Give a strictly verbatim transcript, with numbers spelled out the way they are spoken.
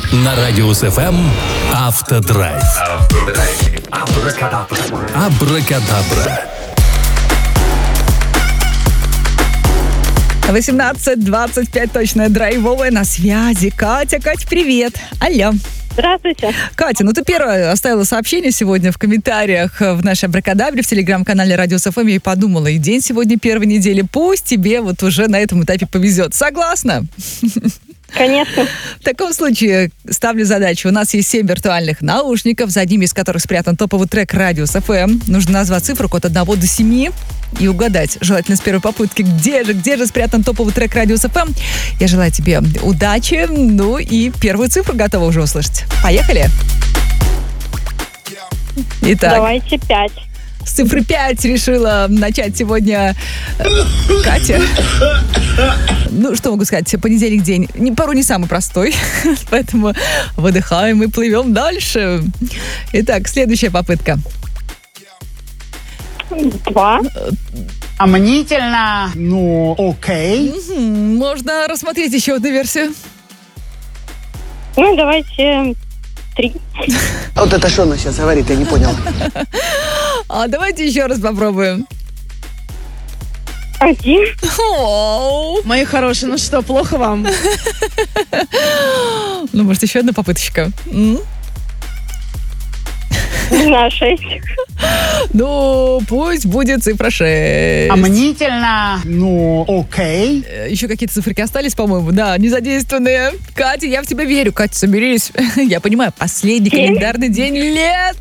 На Радиус эф эм Автодрайв. Абракадабра. Абракадабра. восемнадцать двадцать пять точная драйвовая на связи. Катя, Катя, привет. Алло. Здравствуйте. Катя, ну ты первая оставила сообщение сегодня в комментариях в нашей Абракадабре, в телеграм-канале Радиус эф эм. Я и подумала, и день сегодня первой недели. Пусть тебе вот уже на этом этапе повезет. Согласна? Конечно. В таком случае ставлю задачу. У нас есть семь виртуальных наушников, за одними из которых спрятан топовый трек Радиус эф эм. Нужно назвать цифру от одного до семи и угадать, желательно с первой попытки, где же, где же спрятан топовый трек Радиус эф эм. Я желаю тебе удачи, ну и первую цифру готова уже услышать. Поехали! Итак. Давайте пять. С цифры пять решила начать сегодня Катя. Ну, что могу сказать, понедельник день. Не, порой не самый простой, поэтому выдыхаем и плывем дальше. Итак, следующая попытка. Два. Сомнительно, ну, окей. Угу, можно рассмотреть еще одну версию. Ну, давайте три. Вот это что она сейчас говорит, я не понял. А давайте еще раз попробуем. Один. Оу. Мои хорошие, ну что, плохо вам? Ну, может, еще одна попыточка? М? Не знаю, шесть. Ну, пусть будет цифра шесть. Сомнительно, ну, окей. Еще какие-то циферки остались, по-моему, да, незадействованные. Катя, я в тебя верю. Катя, соберись. Я понимаю, последний Семь. календарный день лет.